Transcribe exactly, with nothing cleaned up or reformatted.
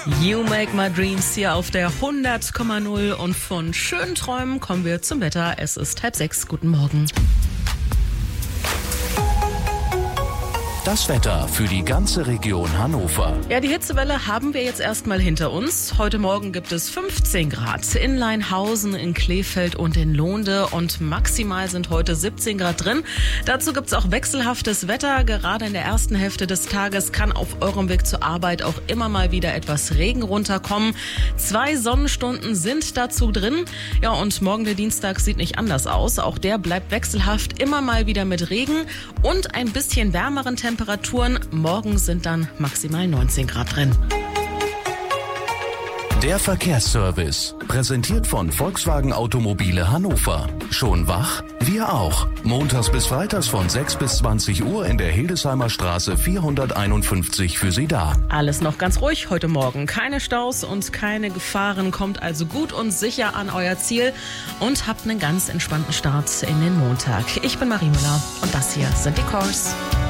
You Make My Dreams hier auf der hundert Komma null und von schönen Träumen kommen wir zum Wetter. Es ist halb sechs. Guten Morgen. Das Wetter für die ganze Region Hannover. Ja, die Hitzewelle haben wir jetzt erstmal hinter uns. Heute Morgen gibt es fünfzehn Grad in Leinhausen, in Kleefeld und in Lohnde und maximal sind heute siebzehn Grad drin. Dazu gibt es auch wechselhaftes Wetter. Gerade in der ersten Hälfte des Tages kann auf eurem Weg zur Arbeit auch immer mal wieder etwas Regen runterkommen. Zwei Sonnenstunden sind dazu drin. Ja, und morgen der Dienstag sieht nicht anders aus. Auch der bleibt wechselhaft, immer mal wieder mit Regen und ein bisschen wärmeren Temperaturen. Temperaturen. Morgen sind dann maximal neunzehn Grad drin. Der Verkehrsservice, präsentiert von Volkswagen Automobile Hannover. Schon wach? Wir auch. Montags bis freitags von sechs bis zwanzig Uhr in der Hildesheimer Straße vierhunderteinundfünfzig für Sie da. Alles noch ganz ruhig heute Morgen. Keine Staus und keine Gefahren. Kommt also gut und sicher an euer Ziel und habt einen ganz entspannten Start in den Montag. Ich bin Marie Müller und das hier sind die Calls.